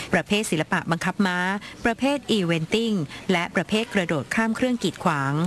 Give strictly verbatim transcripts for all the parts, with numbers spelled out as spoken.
ประเภทศิลปะบังคับม้าประเภทอีเวนติ้งและประเภทกระโดดข้ามเครื่องกีดขวาง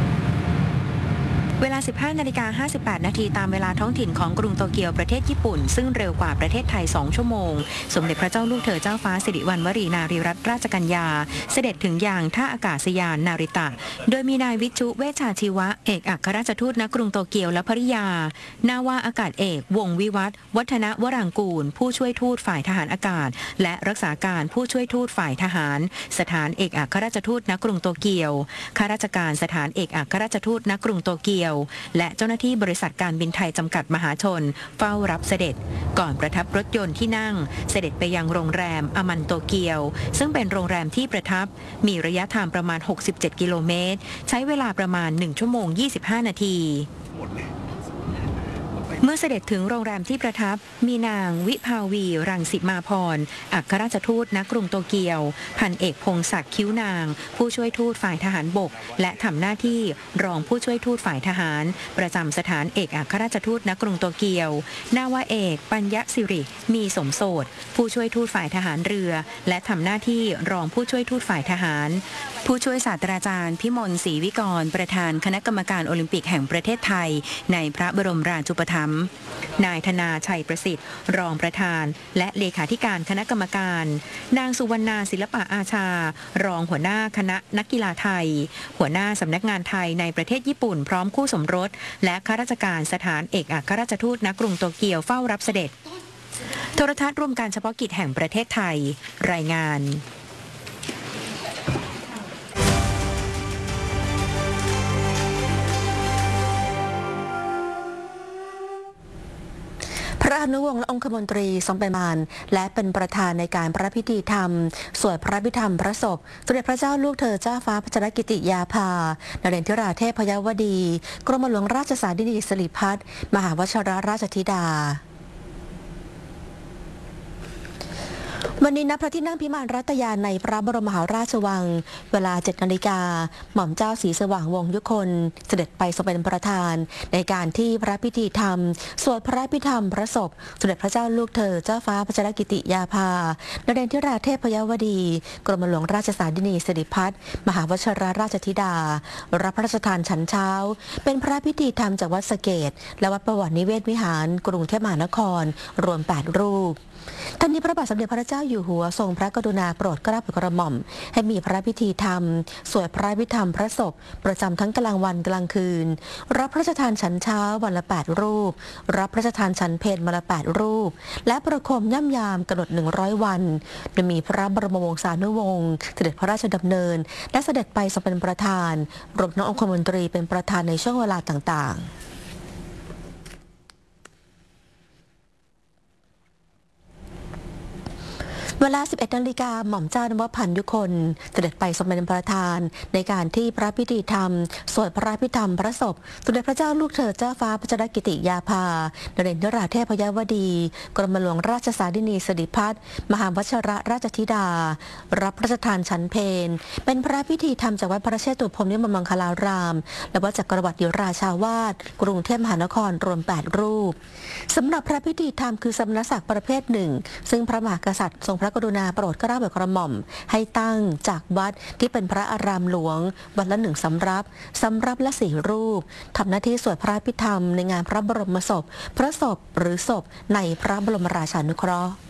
เวลา สิบห้านาฬิกาห้าสิบแปดนาทีตามเวลาท้องถิ่นของกรุงโตเกียวประเทศญี่ปุ่นซึ่งเร็วกว่าประเทศไทยสองชั่วโมงสมเด็จพระเจ้าลูกเธอเจ้าฟ้าสิริวัณวรีนารีรัตนราชกัญญาเสด็จถึงยังท่าอากาศยานนาริตะโดยมีนายวิชุเวชชาชีวะเอกอัครราชทูตณกรุงโตเกียวและภริยานาวาอากาศเอกวงวิวัฒน์วัฒนวรางกูลผู้ช่วยทูตฝ่ายทหารอากาศและรักษาการผู้ช่วยทูตฝ่ายทหารสถานเอกอัครราชทูตณกรุงโตเกียวข้าราชการสถานเอกอัครราชทูตณกรุงโตเกียวและเจ้าหน้าที่บริษัทการบินไทยจำกัดมหาชนเฝ้ารับเสด็จก่อนประทับรถยนต์ที่นั่งเสด็จไปยังโรงแรมอมันโตเกียวซึ่งเป็นโรงแรมที่ประทับมีระยะทางประมาณหกสิบเจ็ดกิโลเมตรใช้เวลาประมาณหนึ่งชั่วโมงยี่สิบห้านาทีเมื่อเสด็จถึงโรงแรมที่ประทับมีนางวิภาวีรังสิมาพรอัครราชทูตณกรุงโตเกียวพันเอกพงศักดิ์คิ้วนางผู้ช่วยทูตฝ่ายทหารบกและทำหน้าที่รองผู้ช่วยทูตฝ่ายทหารประจำสถานเอกอัครราชทูตณกรุงโตเกียวนาวาเอกปัญญสิริมีสมโสดผู้ช่วยทูตฝ่ายทหารเรือและทำหน้าที่รองผู้ช่วยทูตฝ่ายทหารผู้ช่วยศาสตราจารย์พิมลศรีวิกรประธานคณะกรรมการโอลิมปิกแห่งประเทศไทยในพระบรมราชูปถัมภ์นายธนาชัยประสิทธิ์รองประธานและเลขาธิการคณะกรรมการนางสุวรรณาศิลปะอาชารองหัวหน้าคณะนักกีฬาไทยหัวหน้าสำนักงานไทยในประเทศญี่ปุ่นพร้อมคู่สมรสและข้าราชการสถานเอกอัครราชทูตณกรุงโตเกียวเฝ้ารับเสด็จโทรทัศน์รวมการเฉพาะกิจแห่งประเทศไทยรายงานพระอนุวงศ์และองคมนตรีทรงเป็นประธานและเป็นประธานในการพระพิธีธรรมสวดพระพิธรรมพระศพสมเด็จพระเจ้าลูกเธอเจ้าฟ้าพัชรกิติยาภานเรศธิราเทพยวดีกรมหลวงราชสารินีสิริพัฒน์มหาวชิรราชธิดาวันนี้ณพระที่นั่งพิมานรัตยาในพระบรมมหาราชวังเวลาเจ็ดนาฬิกาหม่อมเจ้าศรีสว่างวงศ์ยุคนเสด็จไปทรงเป็นประธานในการที่พระพิธีธรรมสวดพระพิธรรมพระศพสมเด็จพระเจ้าลูกเธอเจ้าฟ้าพัชรกิติยาภานเรศธิราเทพยวดีกรมหลวงราชสารินีสิริพัฒน์มหาวชิรราชธิดารับพระราชทานฉันเช้าเป็นพระพิธีธรรมจากวัดสะเกษและวัดประวัตินิเวศวิหารกรุงเทพมหานครรวมแปดรูปท่านนี้พระบาทสมเด็จพระเจ้าอยู่หัวทรงพระกรุณาโปรดเกล้าโปรดกระหม่อมให้มีพระพิธีธรรมสวดพระพิธรรมพระศพประจำทั้งกลางวันกลางคืนรับพระราชทานฉันเช้าวันละแปดรูปรับพระราชทานฉันเพลวันละแปดรูปและประโคมย่ำยามกำหนดหนึ่งร้อยวันโดยมีพระบรมวงศานุวงศ์เสด็จพระราชดำเนินและเสด็จไปทรงเป็นประธานรวมทั้งองคมนตรีเป็นประธานในช่วงเวลาต่างๆเวลา สิบเอ็ดนาฬิกาหม่อมเจ้านวพันธ์ยุคนเสด็จไปทรงเป็นประธานในการที่พระพิธีธรรมสวดพระพิธรรมพระศพสมเด็จพระเจ้าลูกเธอเจ้าฟ้าพัชรกิติยาภานเรศธิราเทพยวดีกรมหลวงราชสารินีสิริพัฒน์มหาวชิรราชธิดารับพระราชทานฉันเพลเป็นพระพิธีธรรมจากวัดพระเชตุพนนิมมังคลารามและวัดจักรวรรดิราชาวาสกรุงเทพมหานครรวมแปดรูปสำหรับพระพิธีธรรมคือสมณศักดิ์ประเภทหนึ่งซึ่งพระมหากษัตริย์ทรงพระกรุณาโปรดเกล้าโปรดกระหม่อมให้ตั้งจากวัดที่เป็นพระอารามหลวงวันละหนึ่งสำรับสำรับละสี่รูปทำหน้าที่สวดพระพิธรรมในงานพระบรมศพพระศพหรือศพในพระบรมราชานุเคราะห์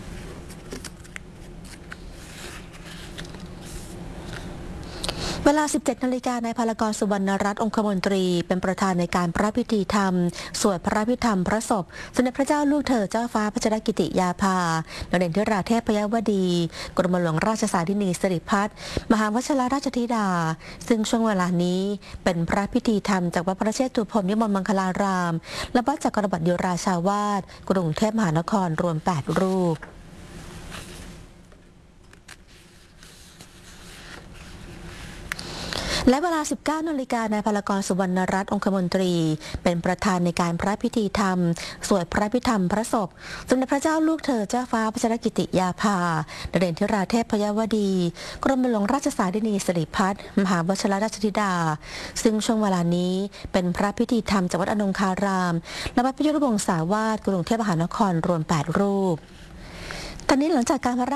เวลา สิบเจ็ดนาฬิกานายพลากรสุวรรณรัตน์องคมนตรีเป็นประธานในการพระพิธีธรรมสวดพระพิธรรมพระศพสมเด็จพระเจ้าลูกเธอเจ้าฟ้าพัชรกิติยาภานเรศธิราเทพยวดีกรมหลวงราชสารินีสิริพัฒน์มหาวชิรราชธิดาซึ่งช่วงเวลานี้เป็นพระพิธีธรรมจากวัดพระเชตุพนนิมมังคลารามและวัดจักรวรรดิราชาวาสกรุงเทพมหานครรวมแปดรูป และเวลา สิบเก้านาฬิกานายพลากรสุวรรณรัตน์องคมนตรีเป็นประธานในการพระพิธีธรรมสวดพระพิธรรมพระศพสมเด็จพระเจ้าลูกเธอเจ้าฟ้าพัชรกิติยาภานเรศธิราเทพยวดีกรมหลวงราชสารินีสิริพัฒน์มหาวชิรราชธิดาซึ่งช่วงเวลานี้เป็นพระพิธีธรรมจากวัดอนงคารามและวัดพยุรวงศาวาสกรุงเทพมหานครรวมแปดรูปตอนนี้หลังจากการพระ